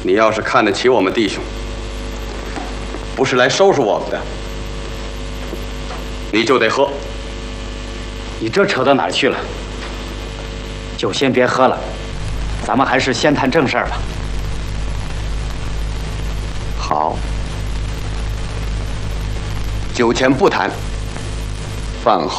你要是看得起我们弟兄，不是来收拾我们的，你就得喝。 你这扯到哪儿去了？就先别喝了，咱们还是先谈正事儿吧。 好，酒前不谈，饭后。